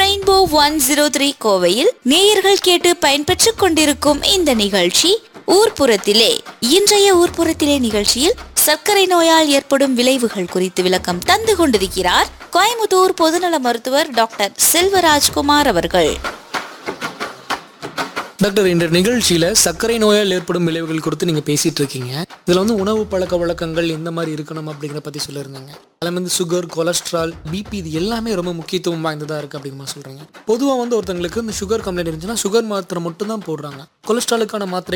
Rainbow 103 கோவையில் நேயர்கள் கேட்டு பயன்பெற்றுக் கொண்டிருக்கும் இந்த நிகழ்ச்சி ஊர்ப்புறத்திலே. இன்றைய ஊர்ப்புறத்திலே நிகழ்ச்சியில் சர்க்கரை நோயால் ஏற்படும் விளைவுகள் குறித்து விளக்கம் தந்து கொண்டிருக்கிறார் கோயம்புத்தூர் பொதுநல மருத்துவர் டாக்டர் செல்வராஜ்குமார் அவர்கள். டாக்டர், இந்த நிகழ்ச்சியில் சர்க்கரை நோயால் ஏற்படும் விளைவுகள் குறித்து நீங்கள் பேசிகிட்டு இருக்கீங்க. இதில் உணவு பழக்க வழக்கங்கள் எந்த மாதிரி இருக்கணும் அப்படிங்கிற பற்றி சொல்லியிருந்தாங்க. அதில் சுகர், கொலஸ்ட்ரால், பிபி இது எல்லாமே ரொம்ப முக்கியத்துவம் வாய்ந்ததாக இருக்குது அப்படிங்கிற சொல்கிறீங்க. பொதுவாக ஒருத்தங்களுக்கு இந்த சுகர் கம்ப்ளைண்ட் இருந்துச்சுன்னா சுகர் மாத்திரை மட்டும் தான் போடுறாங்க. கொலஸ்ட்ராலுக்கான மாத்திரை